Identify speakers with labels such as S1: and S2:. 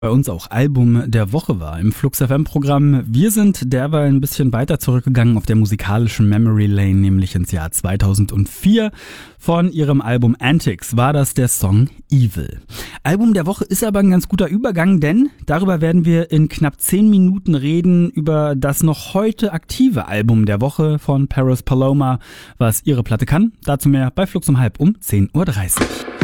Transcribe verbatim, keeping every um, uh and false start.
S1: Bei uns auch Album der Woche war im Flux F M-Programm. Wir sind derweil ein bisschen weiter zurückgegangen auf der musikalischen Memory Lane, nämlich ins Jahr zweitausendvier. Von ihrem Album Antics war das der Song Evil. Album der Woche ist aber ein ganz guter Übergang, denn darüber werden wir in knapp zehn Minuten reden, über das noch heute aktive Album der Woche von Paris Paloma, was ihre Platte kann. Dazu mehr bei Flux um halb um zehn Uhr dreißig.